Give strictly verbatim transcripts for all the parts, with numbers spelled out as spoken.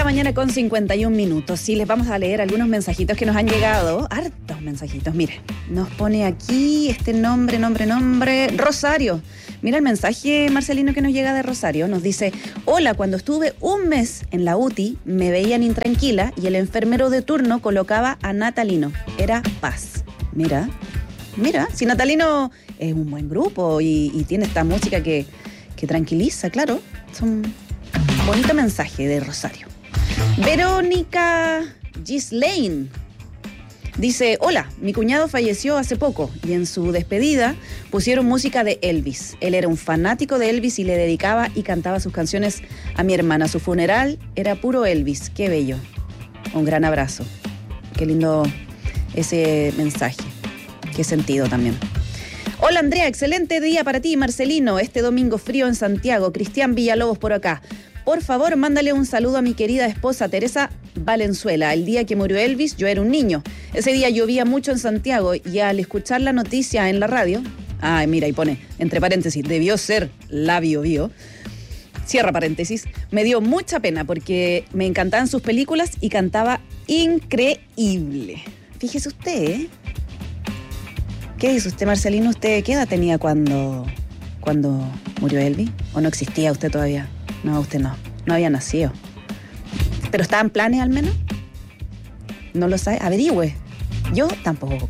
la mañana con cincuenta y un minutos. Sí, les vamos a leer algunos mensajitos que nos han llegado. Hartos mensajitos. Mire, nos pone aquí este nombre, nombre, nombre. Rosario. Mira el mensaje, Marcelino, que nos llega de Rosario. Nos dice: hola, cuando estuve un mes en la U T I me veían intranquila y el enfermero de turno colocaba a Natalino. Era paz. Mira, mira, si Natalino es un buen grupo y, y tiene esta música que, que tranquiliza, claro. Son bonito mensaje de Rosario. Verónica Gislaine dice: hola, mi cuñado falleció hace poco y en su despedida pusieron música de Elvis. Él era un fanático de Elvis y le dedicaba y cantaba sus canciones a mi hermana. Su funeral era puro Elvis. Qué bello. Un gran abrazo. Qué lindo ese mensaje. Qué sentido también. Hola Andrea, excelente día para ti, Marcelino. Este domingo frío en Santiago. Cristian Villalobos por acá. Por favor, mándale un saludo a mi querida esposa Teresa Valenzuela. El día que murió Elvis, yo era un niño. Ese día llovía mucho en Santiago y al escuchar la noticia en la radio, ay, mira, y pone, entre paréntesis, debió ser la Bio Bio, cierra paréntesis, me dio mucha pena porque me encantaban sus películas y cantaba increíble. Fíjese usted, ¿eh? ¿Qué dice usted, Marcelino? ¿Usted qué edad tenía cuando, cuando murió Elvis? ¿O no existía usted todavía? No, usted no. No había nacido. ¿Pero estaban planes al menos? ¿No lo sabe? Averigüe. Yo tampoco.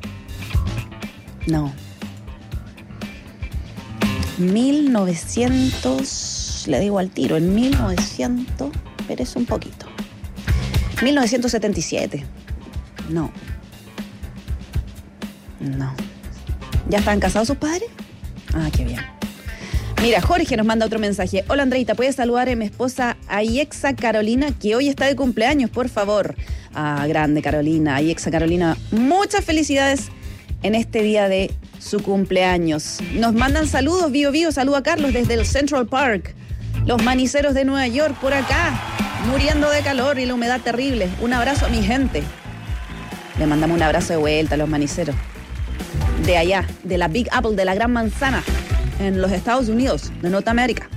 No. mil novecientos... Le digo al tiro. En mil novecientos... Espérese un poquito. mil novecientos setenta y siete. No. No. ¿Ya estaban casados sus padres? Ah, qué bien. Mira, Jorge nos manda otro mensaje. Hola, Andreita, ¿puedes saludar a mi esposa Ayexa Carolina, que hoy está de cumpleaños, por favor? Ah, grande Carolina, Ayexa Carolina, muchas felicidades en este día de su cumpleaños. Nos mandan saludos, Bio Bio, saludo a Carlos desde el Central Park. Los maniceros de Nueva York por acá, muriendo de calor y la humedad terrible. Un abrazo a mi gente. Le mandamos un abrazo de vuelta a los maniceros. De allá, de la Big Apple, de la Gran Manzana, en los Estados Unidos, de Norteamérica.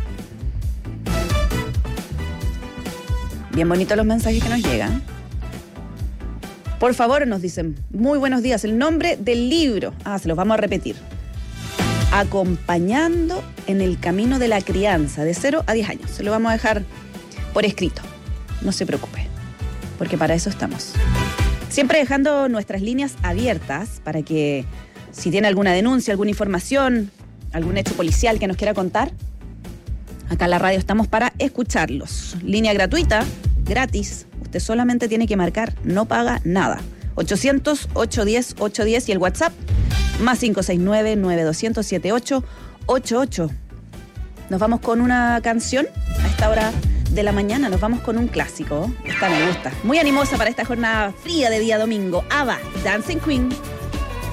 Bien bonitos los mensajes que nos llegan. Por favor, nos dicen, muy buenos días, el nombre del libro. Ah, se los vamos a repetir. Acompañando en el camino de la crianza, de cero a diez años. Se lo vamos a dejar por escrito. No se preocupe, porque para eso estamos. Siempre dejando nuestras líneas abiertas para que, si tiene alguna denuncia, alguna información, algún hecho policial que nos quiera contar, acá en la radio estamos para escucharlos. Línea gratuita, gratis. Usted solamente tiene que marcar, no paga nada. ochocientos, ochocientos diez, ochocientos diez y el WhatsApp, más cinco seis nueve, nueve dos cero cero, siete ocho ocho ocho. Nos vamos con una canción a esta hora de la mañana. Nos vamos con un clásico. Esta me gusta. Muy animosa para esta jornada fría de día domingo. ABBA, Dancing Queen.